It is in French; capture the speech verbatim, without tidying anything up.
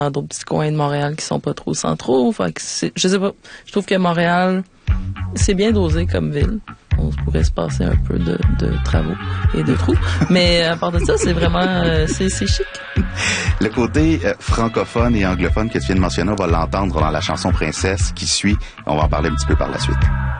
d'autres petits coins de Montréal qui sont pas trop centraux. Fait que c'est, je sais pas. Je trouve que Montréal, c'est bien dosé comme ville. On pourrait se passer un peu de, de travaux et de trous. Mais à part de ça, c'est vraiment, euh, c'est, c'est chic. Le côté euh, francophone et anglophone que tu viens de mentionner, on va l'entendre dans la chanson Princesse qui suit. On va en parler un petit peu par la suite.